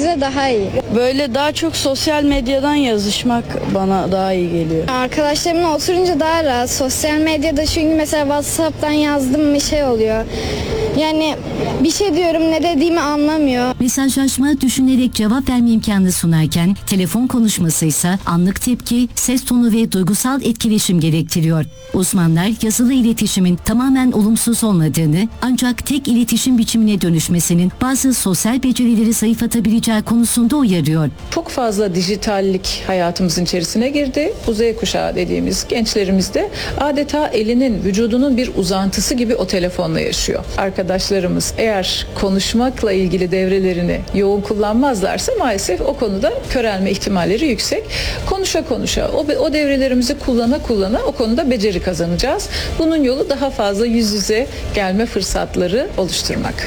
yüze daha iyi. Böyle daha çok sosyal medyadan yazışmak bana daha iyi geliyor. Arkadaşlarımla oturunca daha rahat. Sosyal medyada çünkü mesela WhatsApp'tan yazdım bir şey oluyor. Yani bir şey diyorum ne dediğimi anlamıyor. Mesajlaşma düşünerek cevap verme imkanı sunarken telefon konuşması ise anlık tepki, ses tonu ve duygusal etkileşim gerektiriyor. Uzmanlar yazılı iletişimin tamamen olumsuz olmadığını ancak tek iletişim biçimine dönüşmesinin bazı sosyal becerileri zayıflatabileceği konusunda uyarıyor. Çok fazla dijitallik hayatımızın içerisine girdi. Bu Z kuşağı dediğimiz gençlerimiz de adeta elinin, vücudunun bir uzantısı gibi o telefonla yaşıyor. Arkadaşlarımız eğer konuşmakla ilgili devrelerini yoğun kullanmazlarsa maalesef o konuda körelme ihtimalleri yüksek. Konuşa konuşa o devrelerimizi kullana o konuda beceri kazanacağız. Bunun yolu daha fazla yüz yüze gelme fırsatları oluşturmak.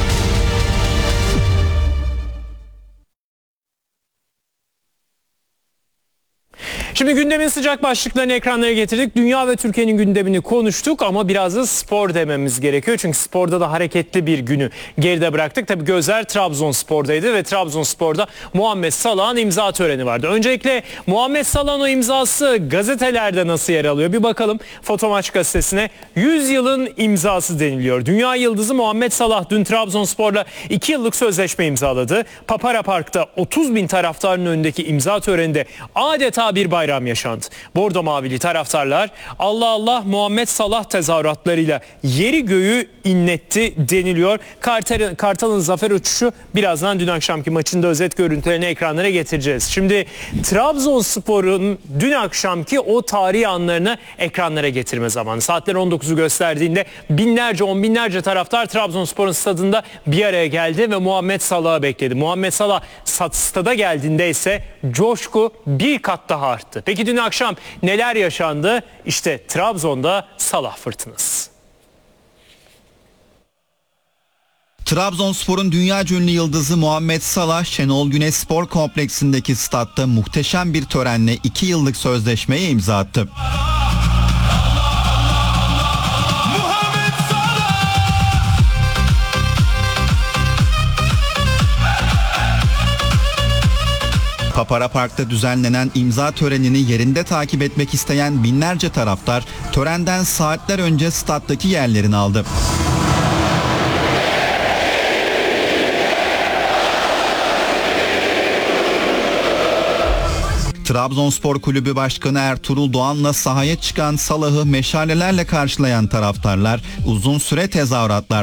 Şimdi gündemin sıcak başlıklarını ekranlara getirdik. Dünya ve Türkiye'nin gündemini konuştuk ama biraz da spor dememiz gerekiyor. Çünkü sporda da hareketli bir günü geride bıraktık. Tabii gözler Trabzonspor'daydı ve Trabzonspor'da Muhammed Salah'ın imza töreni vardı. Öncelikle Muhammed Salah'ın o imzası gazetelerde nasıl yer alıyor? Bir bakalım Fotomaç gazetesine. 100 yılın imzası deniliyor. Dünya yıldızı Muhammed Salah dün Trabzonspor'la 2 yıllık sözleşme imzaladı. Papara Park'ta 30 bin taraftarın önündeki imza töreninde adeta bir bayram yaşandı. Bordo mavili taraftarlar Allah Allah Muhammed Salah tezahüratlarıyla yeri göğü inletti deniliyor. Kartal'ın zafer uçuşu birazdan dün akşamki maçında özet görüntülerini ekranlara getireceğiz. Şimdi Trabzonspor'un dün akşamki o tarihi anlarını ekranlara getirme zamanı. Saatler 19'u gösterdiğinde binlerce, on binlerce taraftar Trabzonspor'un stadında bir araya geldi ve Muhammed Salah'ı bekledi. Muhammed Salah stada geldiğinde ise coşku bir kat daha arttı. Peki dün akşam neler yaşandı? İşte Trabzon'da Salah fırtınası. Trabzonspor'un dünyaca ünlü yıldızı Muhammed Salah, Şenol Güneş Spor Kompleksindeki statta muhteşem bir törenle 2 yıllık sözleşmeye imza attı. Papara Park'ta düzenlenen imza törenini yerinde takip etmek isteyen binlerce taraftar törenden saatler önce stattaki yerlerini aldı. Trabzonspor Kulübü Başkanı Ertuğrul Doğan'la sahaya çıkan Salah'ı meşalelerle karşılayan taraftarlar uzun süre tezahüratlar